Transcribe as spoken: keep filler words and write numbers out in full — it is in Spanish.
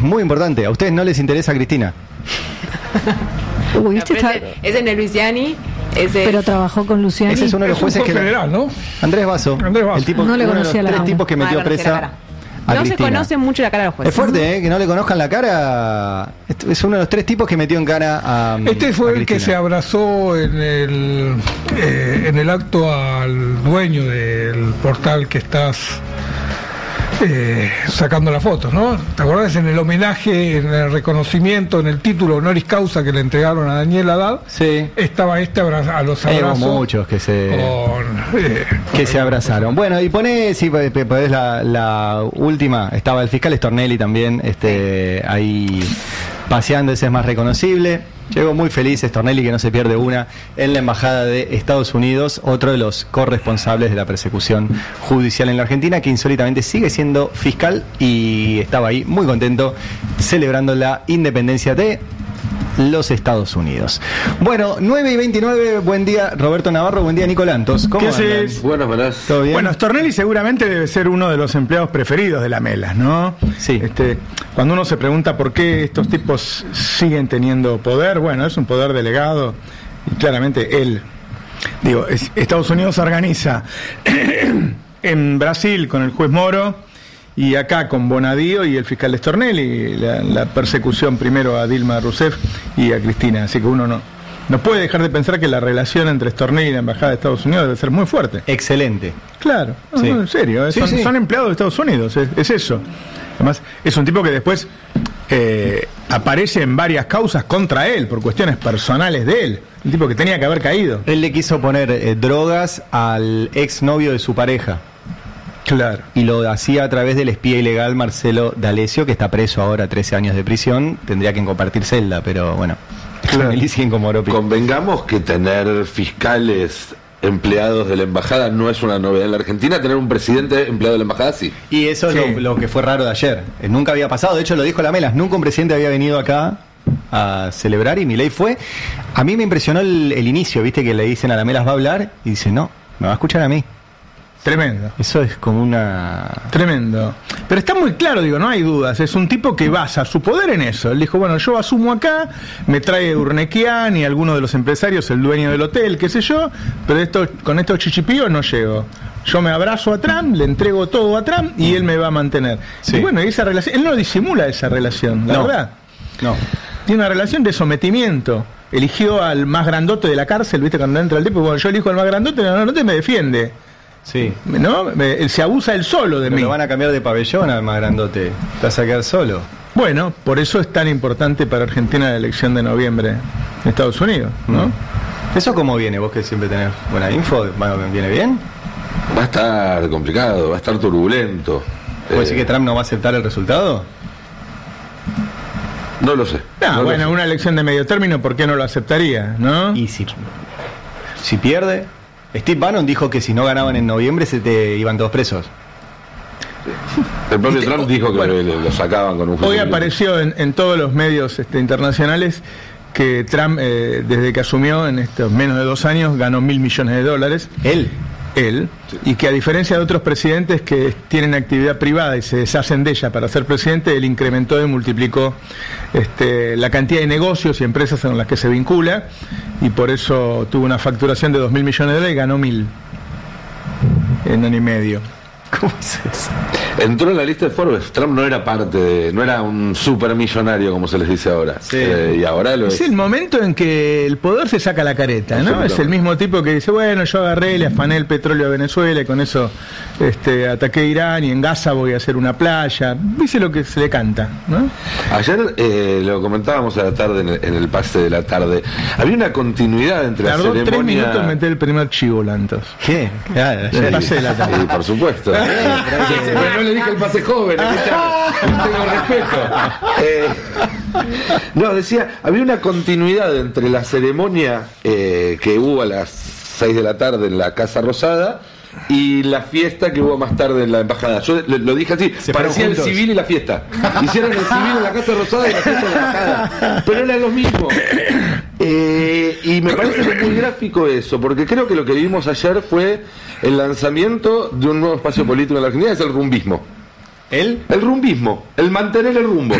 muy importante. ¿A ustedes no les interesa Cristina? Uy, este está... ese, ese es Luciani. Ese... Pero trabajó con Luciani. Ese es uno de los Es un jueces juez que... federal, ¿no? Andrés Basso. Andrés Basso. El tipo, No le uno de los conocía la tres cara. tipos que No metió le conocía la presa cara. a No Cristina. se conoce mucho la cara de los jueces. Es fuerte, ¿eh? Que no le conozcan la cara. Es uno de los tres tipos que metió en cara a. Este fue a el que Cristina. se abrazó en el eh, en el acto al dueño del portal que estás eh, sacando las fotos, ¿no? ¿Te acordás? En el homenaje, en el reconocimiento, en el título honoris causa que le entregaron a Daniel Haddad, Sí. estaba este abra- a los Hay abrazos muchos que se. con, eh, que se abrazaron. Bueno, y poné, si podés, la, la última, estaba el fiscal Stornelli también, este, ahí paseando, ese es más reconocible. Llegó muy feliz Stornelli, que no se pierde una, en la Embajada de Estados Unidos, otro de los corresponsables de la persecución judicial en la Argentina, que insólitamente sigue siendo fiscal y estaba ahí muy contento celebrando la independencia de los Estados Unidos. Bueno, nueve y veintinueve, buen día Roberto Navarro, buen día Nico Lantos. ¿Cómo ¿Qué andan? haces? Buenas, buenas. ¿Todo bien? Bueno, Stornelli seguramente debe ser uno de los empleados preferidos de la Melas, ¿no? Sí. Este, cuando uno se pregunta por qué estos tipos siguen teniendo poder, bueno, es un poder delegado y claramente él, digo, es- Estados Unidos organiza en Brasil con el juez Moro y acá con Bonadío y el fiscal Stornelli la, la persecución primero a Dilma Rousseff y a Cristina, así que uno no no puede dejar de pensar que la relación entre Stornelli y la Embajada de Estados Unidos debe ser muy fuerte. Excelente. Claro, no, Sí. no, en serio, eh, Sí, son, sí. son empleados de Estados Unidos, es, es eso. Además, es un tipo que después eh, aparece en varias causas contra él, por cuestiones personales de él. Un tipo que tenía que haber caído. Él le quiso poner eh, drogas al exnovio de su pareja Claro. y lo hacía a través del espía ilegal Marcelo D'Alessio, que está preso ahora, trece años de prisión. Tendría que compartir celda, pero bueno. Claro. Él siguen como Oropi. Convengamos que tener fiscales empleados de la embajada no es una novedad en la Argentina, tener un presidente empleado de la embajada sí. Y eso es Sí. lo, lo que fue raro de ayer. Eh, Nunca había pasado, de hecho lo dijo Lamelas, nunca un presidente había venido acá a celebrar y Milei fue. A mí me impresionó el, el inicio, viste que le dicen a Lamelas va a hablar y dice no, me va a escuchar a mí. Tremendo. Eso es como una... Tremendo. Pero está muy claro, digo, no hay dudas. Es un tipo que basa su poder en eso. Él dijo, bueno, yo asumo acá, me trae Urnequian y alguno de los empresarios, el dueño del hotel, qué sé yo, pero esto, con estos chichipíos no llego. Yo me abrazo a Trump, le entrego todo a Trump y él me va a mantener. Sí. Y bueno, y esa relación, él no disimula esa relación, la No. verdad. No. Tiene una relación de sometimiento. Eligió al más grandote de la cárcel, ¿viste? Cuando entra el tipo, bueno, yo elijo al más grandote, el más grandote me defiende. Sí. ¿No? Me- él se abusa él solo de Pero mí. lo van a cambiar de pabellón al más grandote. Te vas a quedar solo. Bueno, por eso es tan importante para Argentina la elección de noviembre en Estados Unidos, ¿no? Mm. ¿Eso cómo viene? Vos que siempre tenés buena info, ¿Va- ¿viene bien? Va a estar complicado, va a estar turbulento. ¿Puedes Eh, decir que Trump no va a aceptar el resultado? No lo sé. Ah, no lo bueno, sé. una elección de medio término, ¿por qué no lo aceptaría, no? Y si, si pierde, Steve Bannon dijo que si no ganaban en noviembre se te iban todos presos. El propio Viste, Trump dijo que bueno, le- lo sacaban con un Hoy fusil. apareció en, en todos los medios este, internacionales que Trump, eh, desde que asumió en estos menos de dos años, ganó mil millones de dólares. Él. Él, y que a diferencia de otros presidentes que tienen actividad privada y se deshacen de ella para ser presidente, él incrementó y multiplicó este, la cantidad de negocios y empresas con las que se vincula, y por eso tuvo una facturación de dos mil millones de dólares y ganó mil en año y medio. ¿Cómo es eso? Entró en la lista de Forbes. Trump no era parte de, no era un supermillonario como se les dice ahora. Sí. Eh, y ahora lo Es es. el momento en que el poder se saca la careta, ¿no? Absolutamente. Es el mismo tipo que dice, bueno, yo agarré, le afané el petróleo a Venezuela y con eso este, ataqué Irán y en Gaza voy a hacer una playa. Dice lo que se le canta, ¿no? Ayer eh, lo comentábamos a la tarde en el, en el pase de la tarde. Había una continuidad entre Tardó la tres ceremonia. minutos en meter el primer chivo, Lantos. ¿Qué? Claro, El ayer. pase de la tarde. Sí, por supuesto. Pero no le dije el pase joven, aquí está. No tengo respeto. Eh, no, decía, había una continuidad entre la ceremonia eh, que hubo a las seis de la tarde en la Casa Rosada y la fiesta que hubo más tarde en la embajada. Yo lo, lo dije así, Se parecía fueron el juntos. civil y la fiesta. Hicieron el civil en la Casa Rosada y la fiesta en la embajada. Pero era lo mismo. Eh, y me parece que es muy gráfico eso, porque creo que lo que vimos ayer fue el lanzamiento de un nuevo espacio político en la Argentina, es el rumbismo. ¿Él? El rumbismo, el mantener el rumbo.